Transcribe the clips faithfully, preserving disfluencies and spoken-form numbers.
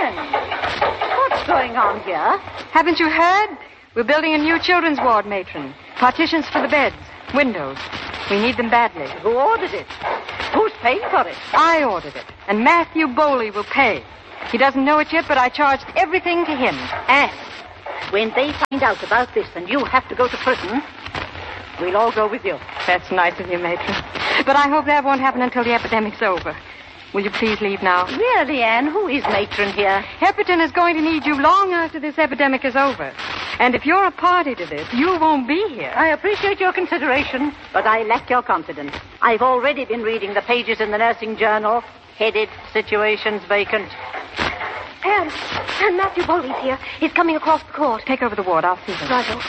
Anne! What's going on here? Haven't you heard? We're building a new children's ward, matron. Partitions for the beds, windows. We need them badly. Who ordered it? Who's paying for it? I ordered it, and Matthew Bowley will pay. He doesn't know it yet, but I charged everything to him. Anne, when they find out about this and you have to go to prison, we'll all go with you. That's nice of you, matron. But I hope that won't happen until the epidemic's over. Will you please leave now? Really, Anne, who is matron here? Hepperton is going to need you long after this epidemic is over. And if you're a party to this, you won't be here. I appreciate your consideration, but I lack your confidence. I've already been reading the pages in the nursing journal, headed Situations Vacant. Anne, Anne, Matthew Bowley's here. He's coming across the court. Take over the ward. I'll see him. Righto.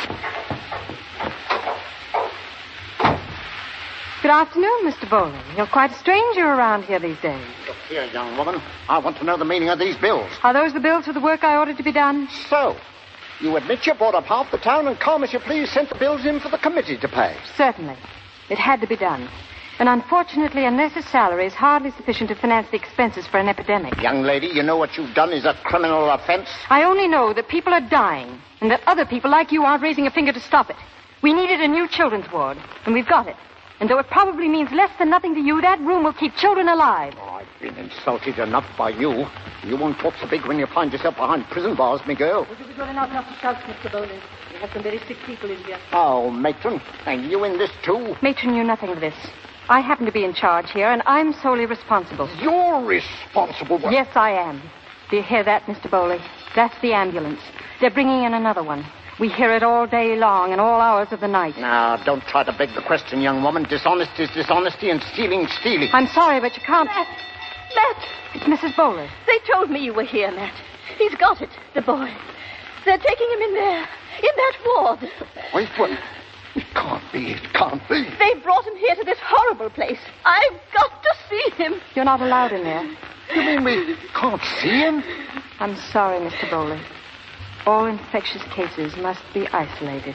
Good afternoon, Mister Bowley. You're quite a stranger around here these days. Look here, young woman. I want to know the meaning of these bills. Are those the bills for the work I ordered to be done? So, you admit you bought up half the town and calm as you please sent the bills in for the committee to pay. Certainly. It had to be done. And unfortunately, unless his salary is hardly sufficient to finance the expenses for an epidemic. Young lady, you know what you've done is a criminal offense. I only know that people are dying, and that other people like you aren't raising a finger to stop it. We needed a new children's ward, and we've got it. And though it probably means less than nothing to you, that room will keep children alive. Oh, I've been insulted enough by you. You won't talk so big when you find yourself behind prison bars, me girl. Would you be good enough not to shout, Mister Bowley? We have some very sick people in here. Oh, matron, and you in this too? Matron knew nothing of this. I happen to be in charge here, and I'm solely responsible. You're responsible? For... Yes, I am. Do you hear that, Mister Bowley? That's the ambulance. They're bringing in another one. We hear it all day long and all hours of the night. Now, don't try to beg the question, young woman. Dishonest is dishonesty and stealing, stealing. I'm sorry, but you can't... Matt! Matt! It's Missus Bowley. They told me you were here, Matt. He's got it, the boy. They're taking him in there, in that ward. Wait, what? It can't be, it can't be. They brought him here to this horrible place. I've got to see him. You're not allowed in there. You mean we can't see him? I'm sorry, Mister Bowley. All infectious cases must be isolated.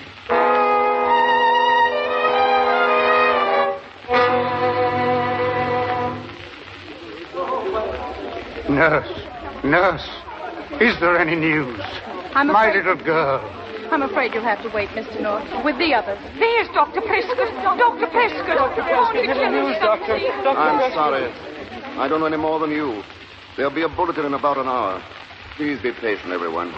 Nurse, nurse, is there any news? I'm My afraid... little girl. I'm afraid you'll have to wait, Mister North, with the others. There's Doctor Prescott. Doctor Prescott. Doctor Prescott. news, Doctor. I'm sorry. I don't know any more than you. There'll be a bulletin in about an hour. Please be patient, everyone.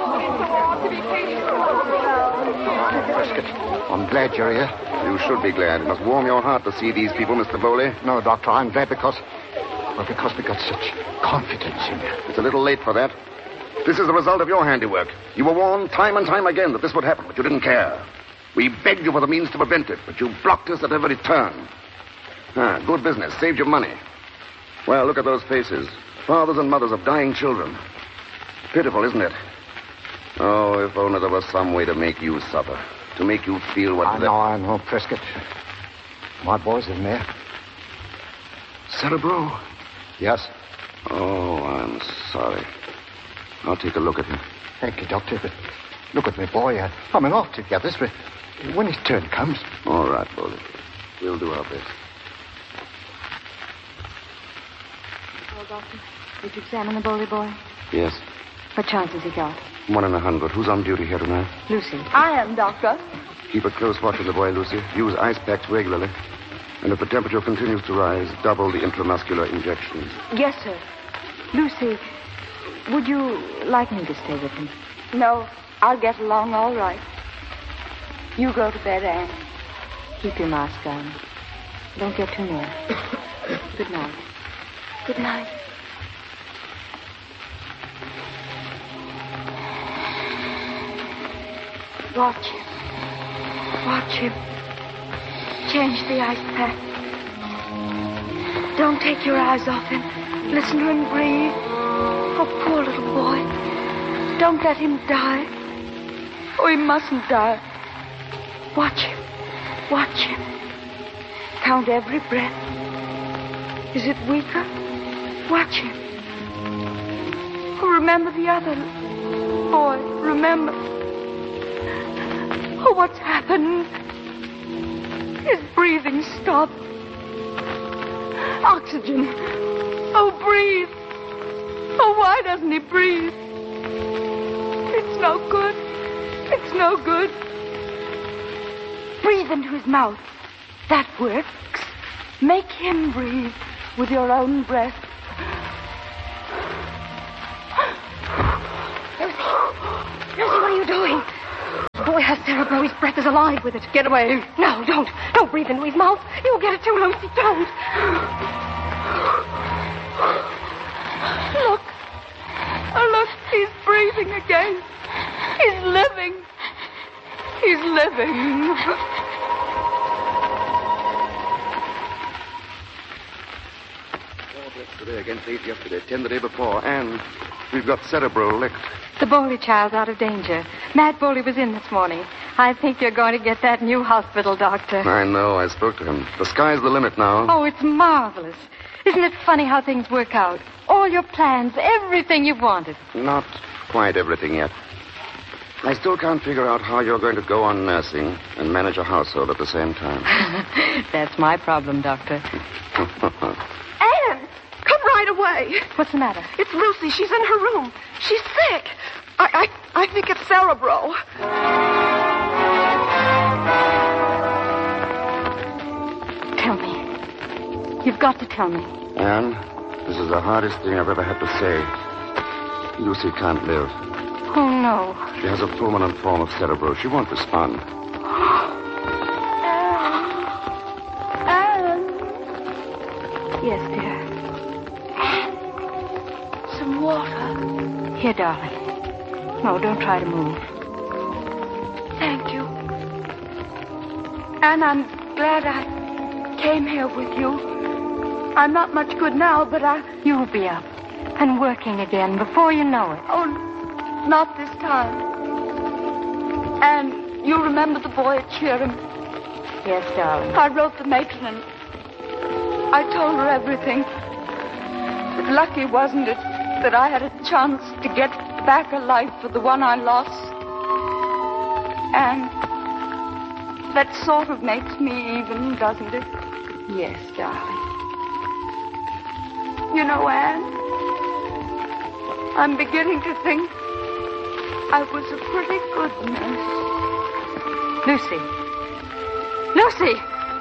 Prescott, I'm glad you're here. You should be glad. It must warm your heart to see these people, Mister Bowley. No, Doctor, I'm glad because... Well, because we got such confidence in you. It's a little late for that. This is the result of your handiwork. You were warned time and time again that this would happen, but you didn't care. We begged you for the means to prevent it, but you blocked us at every turn. Ah, good business. Saved you money. Well, look at those faces. Fathers and mothers of dying children. Pitiful, isn't it? Oh, if only there was some way to make you suffer. To make you feel what... I the... know, I know, Prescott. My boy's in there. Cerebro? Yes. Oh, I'm sorry. I'll take a look at him. Thank you, Doctor, but look at me, boy. Uh, I mean, I'll take the others, but when his turn comes... All right, Bowley. We'll do our best. Oh, Doctor, did you examine the Bowley boy? Yes. What chance has he got? One in a hundred. Who's on duty here tonight? Lucy. I am, Doctor. Keep a close watch on the boy, Lucy. Use ice packs regularly. And if the temperature continues to rise, double the intramuscular injections. Yes, sir. Lucy, would you like me to stay with him? No, I'll get along all right. You go to bed, Anne. Keep your mask on. Don't get too near. Good night. Good night. Watch him. Watch him. Change the ice pack. Don't take your eyes off him. Listen to him breathe. Oh, poor little boy. Don't let him die. Oh, he mustn't die. Watch him. Watch him. Count every breath. Is it weaker? Watch him. Oh, remember the other boy. Remember. Oh, what's happened? His breathing stopped. Oxygen. Oh, breathe. Oh, watch Why doesn't he breathe? It's no good. It's no good. Breathe into his mouth. That works. Make him breathe with your own breath. Lucy! Lucy, what are you doing? The boy has cerebro. His breath is alive with it. Get away. No, don't. Don't breathe into his mouth. You'll get it too, Lucy. Don't. Look. Oh, look. He's breathing again. He's living. He's living. Today against eight yesterday, ten the day before, and we've got cerebro licked. The Bowley child's out of danger. Matt Bowley was in this morning. I think you're going to get that new hospital, Doctor. I know. I spoke to him. The sky's the limit now. Oh, it's marvelous. Isn't it funny how things work out? All your plans, everything you've wanted. Not quite everything yet. I still can't figure out how you're going to go on nursing and manage a household at the same time. That's my problem, Doctor. Anne! Come right away. What's the matter? It's Lucy. She's in her room. She's sick. I, I, I think it's cerebro. Tell me. You've got to tell me. Anne, this is the hardest thing I've ever had to say. Lucy can't live. Oh, no. She has a fulminant form of cerebro. She won't respond. Anne. Yes, dear. Some water. Here, darling. No, don't try to move. Thank you. Anne, I'm glad I came here with you. I'm not much good now, but I... You'll be up and working again before you know it. Oh, not this time. And you remember the boy at Cheerim? Yes, darling. I wrote the matron and I told her everything. But lucky, wasn't it, that I had a chance to get back a life for the one I lost? And that sort of makes me even, doesn't it? Yes, darling. You know, Anne, I'm beginning to think I was a pretty good nurse. Lucy. Lucy!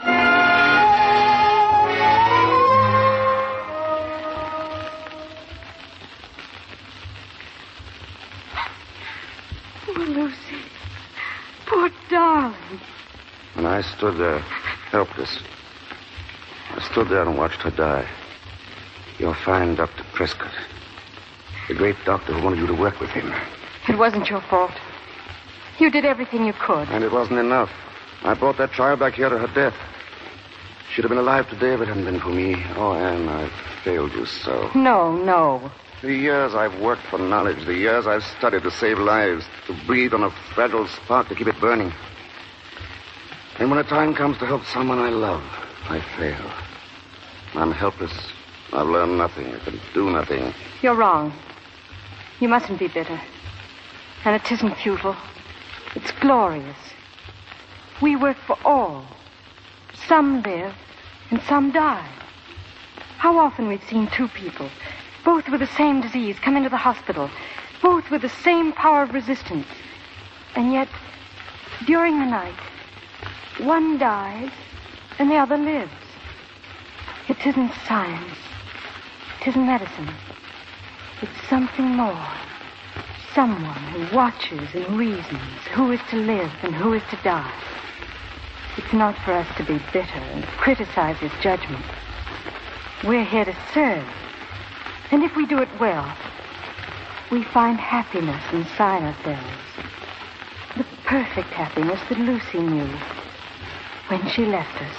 Poor Lucy. Poor darling. And I stood there, helpless. I stood there and watched her die. Your fine Doctor Prescott. The great doctor who wanted you to work with him. It wasn't your fault. You did everything you could. And it wasn't enough. I brought that child back here to her death. She'd have been alive today if it hadn't been for me. Oh, Anne, I've failed you so. No, no. The years I've worked for knowledge, the years I've studied to save lives, to breathe on a fragile spark to keep it burning. And when a time comes to help someone I love, I fail. I'm helpless. I've learned nothing. I can do nothing. You're wrong. You mustn't be bitter. And it isn't futile. It's glorious. We work for all. Some live and some die. How often we've seen two people, both with the same disease, come into the hospital, both with the same power of resistance. And yet, during the night, one dies and the other lives. It isn't science. It isn't medicine. It's something more. Someone who watches and reasons who is to live and who is to die. It's not for us to be bitter and criticize his judgment. We're here to serve. And if we do it well, we find happiness inside ourselves. The perfect happiness that Lucy knew when she left us.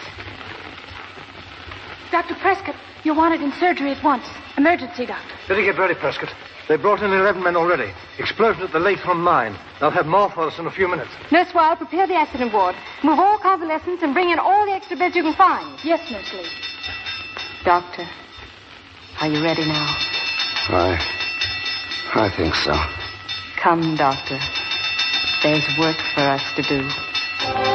Doctor Prescott, you're wanted in surgery at once. Emergency, doctor. Better get ready, Prescott. They brought in eleven men already. Explosion at the Latham mine. They'll have more for us in a few minutes. Nurse Weil, prepare the accident ward. Move all convalescents and bring in all the extra beds you can find. Yes, Nurse Lee. Doctor, are you ready now? I... I think so. Come, Doctor. There's work for us to do.